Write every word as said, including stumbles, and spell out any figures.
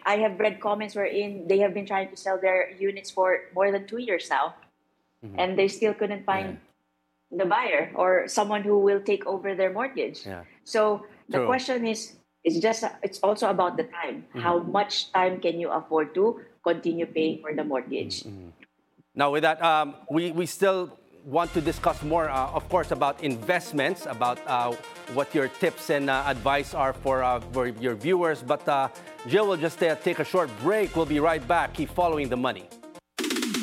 I have read comments wherein they have been trying to sell their units for more than two years now, mm-hmm. and they still couldn't find yeah. the buyer or someone who will take over their mortgage. Yeah. So the True. question is, it's just it's also about the time. Mm-hmm. How much time can you afford to continue paying for the mortgage? Mm-hmm. Now, with that, um, we we still want to discuss more, uh, of course, about investments, about uh, what your tips and uh, advice are for, uh, for your viewers. But uh, Jill will just uh, take a short break. We'll be right back. Keep following the money.